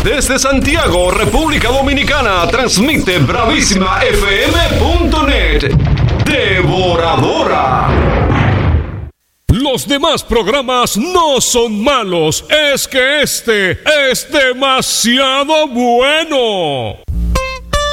Desde Santiago, República Dominicana, transmite bravísimafm.net. Devoradora. Los demás programas no son malos, es que este es demasiado bueno.